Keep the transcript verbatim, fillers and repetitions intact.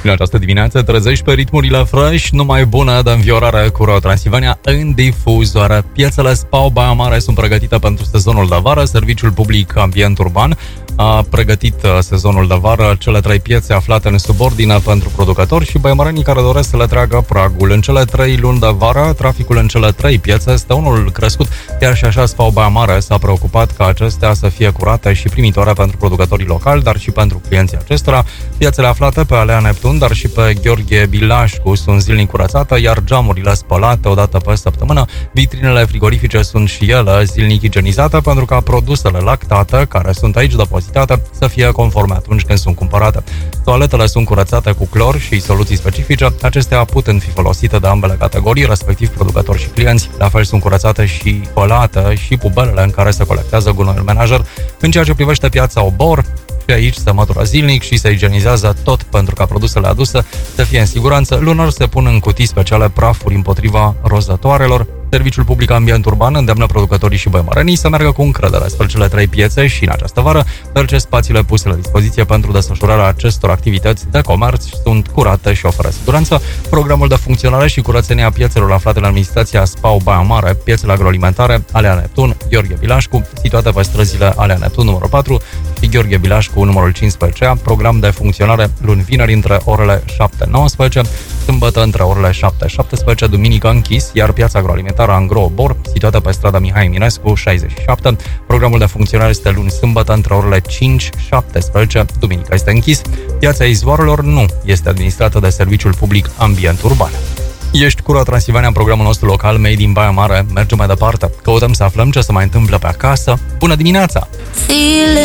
În această dimineață trezești pe ritmurile fresh, numai bună de înviorare cu Ro Transilvania în difuzoare. Piețele Spau Baia Mare sunt pregătite pentru sezonul de vară. Serviciul Public Ambient Urban a pregătit sezonul de vară cele trei piețe aflate în subordine pentru producători și băiemorenii care doresc să le treagă pragul. În cele trei luni de vară, traficul în cele trei piețe este unul crescut, iar și așa Spau Baia Mare s-a preocupat ca acestea să fie curate și primitoare pentru producătorii locali, dar și pentru clienții acestora. Piețele aflate pe Alea Neptun, dar și pe Gheorghe Bilașcu sunt zilnic curățate, iar geamurile spălate o dată pe săptămână. Vitrinele frigorifice sunt și ele zilnic igienizate pentru ca produsele lactate, care sunt aici depozitate, să fie conforme atunci când sunt cumpărate. Toaletele sunt curățate cu clor și soluții specifice. Acestea putând fi folosite de ambele categorii, respectiv producători și clienți. La fel sunt curățate și spălate și pubelele în care se colectează gunoiul menajer. În ceea ce privește piața Obor, și aici se mătură zilnic și se igienizează tot pentru ca produsele aduse să fie în siguranță. Lunar se pun în cutii speciale prafuri împotriva rozătoarelor. Serviciul Public Ambient Urban îndeamnă producătorii și băiemorenii să meargă cu încredere spre cele trei piețe și în această vară, deoarece spațiile puse la dispoziție pentru desfășurarea acestor activități de comerț sunt curate și oferă siguranță. Programul de funcționare și curățenia piețelor aflate în administrația Spau Baia Mare, piețele agroalimentare Alea Neptun, Gheorghe Bilașcu, situate pe străzile Alea Neptun numărul patru și Gheorghe Bilașcu numărul cincisprezece, program de funcționare luni vineri între orele șapte nouăsprezece, sâmbătă între orele șapte șaptesprezece, duminică închis, iar piața agroalimentară Angro Obor, situată pe strada Mihai Eminescu șaizeci și șapte. Programul de funcționare este luni sâmbătă între orele cinci șaptesprezece, duminica este închis. Piața Izvoarelor nu este administrată de Serviciul Public Ambient Urban. Ești cu Ro Transilvania în programul nostru local Made in Baia Mare. Mergem mai departe. Căutăm să aflăm ce se mai întâmplă pe acasă. Bună dimineața!